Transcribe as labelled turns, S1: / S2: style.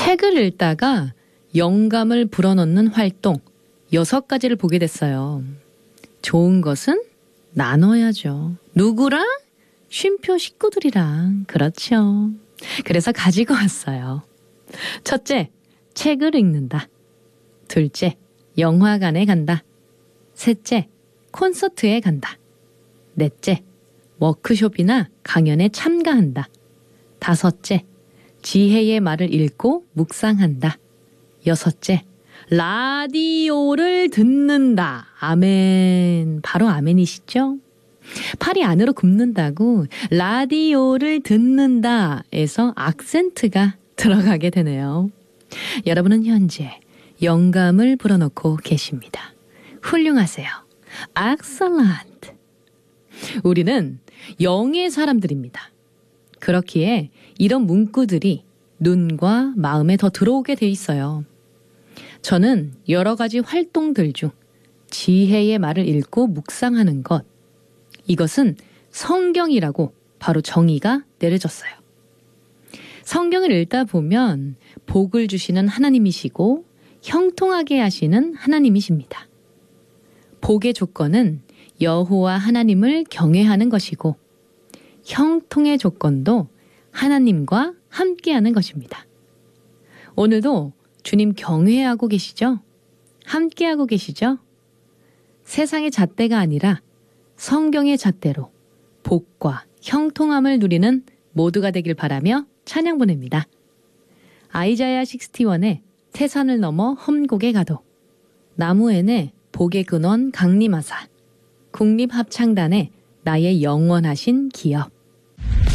S1: 책을 읽다가 영감을 불어넣는 활동 6가지를 보게 됐어요. 좋은 것은 나눠야죠. 누구랑? 쉼표 식구들이랑. 그렇죠. 그래서 가지고 왔어요. 첫째, 책을 읽는다. 둘째, 영화관에 간다. 셋째, 콘서트에 간다. 넷째, 워크숍이나 강연에 참가한다. 다섯째, 지혜의 말을 읽고 묵상한다. 여섯째, 라디오를 듣는다. 아멘. 바로 아멘이시죠? 팔이 안으로 굽는다고 라디오를 듣는다에서 악센트가 들어가게 되네요. 여러분은 현재 영감을 불어넣고 계십니다. 훌륭하세요. Excellent. 우리는 영의 사람들입니다. 그렇기에 이런 문구들이 눈과 마음에 더 들어오게 돼 있어요. 저는 여러 가지 활동들 중 지혜의 말을 읽고 묵상하는 것, 이것은 성경이라고 바로 정의가 내려졌어요. 성경을 읽다 보면 복을 주시는 하나님이시고 형통하게 하시는 하나님이십니다. 복의 조건은 여호와 하나님을 경외하는 것이고 형통의 조건도 하나님과 함께하는 것입니다. 오늘도 주님 경외하고 계시죠? 함께하고 계시죠? 세상의 잣대가 아니라 성경의 잣대로 복과 형통함을 누리는 모두가 되길 바라며 찬양 보냅니다. 아이자야 61의 태산을 넘어 험곡에 가도, 나무엔의 복의 근원 강림하사, 국립합창단의 나의 영원하신 기업.